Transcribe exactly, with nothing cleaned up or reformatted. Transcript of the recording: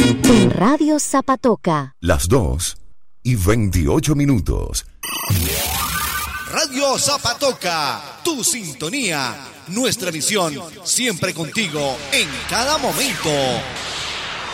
En Radio Zapatoca. Las dos y veintiocho minutos. Radio Zapatoca, tu sintonía, nuestra misión, siempre contigo, en cada momento.